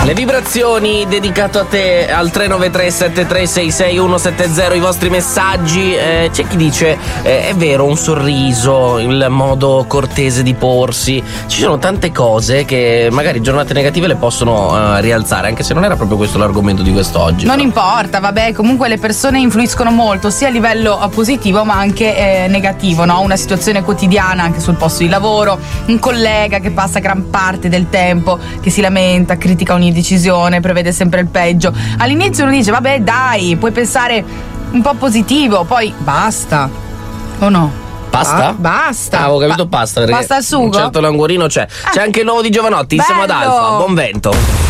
Le vibrazioni dedicato a te al 393-7366170, i vostri messaggi. C'è chi dice è vero, un sorriso, il modo cortese di porsi. Ci sono tante cose che magari giornate negative le possono rialzare, anche se non era proprio questo l'argomento di quest'oggi. Non importa, vabbè, comunque le persone influiscono molto sia a livello positivo ma anche negativo, no? Una situazione quotidiana anche sul posto di lavoro, un collega che passa gran parte del tempo che si lamenta, critica ogni decisione, prevede sempre il peggio. All'inizio uno dice vabbè dai, puoi pensare un po' positivo, poi basta, o no? Pasta? Basta. Ah, avevo capito pasta, perché basta il sugo? un certo languorino c'è. C'è anche il nuovo di Giovanotti, insieme ad bello. Alfa. Buon vento.